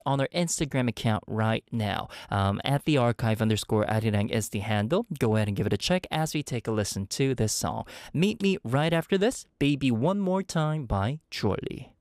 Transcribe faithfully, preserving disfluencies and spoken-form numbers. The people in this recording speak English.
on our Instagram account right now. Um, at the archive underscore arirang is the handle. Go ahead and give it a check as we take a listen to this song. Meet me right after this, Baby One More Time by Chorley.